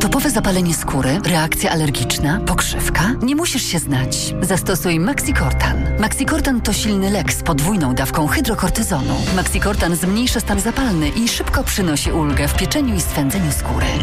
Atopowe zapalenie skóry, reakcja alergiczna, pokrzywka? Nie musisz się znać. Zastosuj Maxicortan. Maxicortan to silny lek z podwójną dawką hydrokortyzonu. Maxicortan zmniejsza stan zapalny i szybko przynosi ulgę w pieczeniu i swędzeniu skóry.